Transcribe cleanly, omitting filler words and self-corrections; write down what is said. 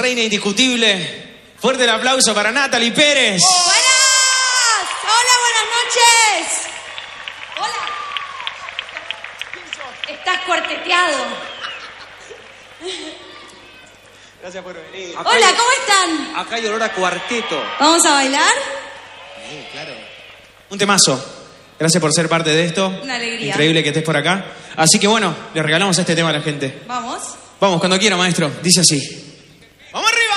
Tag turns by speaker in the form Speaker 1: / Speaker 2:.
Speaker 1: reina indiscutible. Fuerte el aplauso para Natalie Pérez.
Speaker 2: ¡Buenas! ¡Hola, buenas noches! ¡Hola! Estás cuarteteado.
Speaker 1: Gracias por venir.
Speaker 2: Hola, ¿cómo están?
Speaker 3: Acá hay olor a cuarteto.
Speaker 2: ¿Vamos a bailar?
Speaker 1: Sí, claro. Un temazo. Gracias por ser parte de esto.
Speaker 2: Una alegría.
Speaker 1: Increíble que estés por acá. Así que bueno, le regalamos este tema a la gente.
Speaker 2: ¿Vamos?
Speaker 1: Vamos, cuando quiera, maestro. Dice así.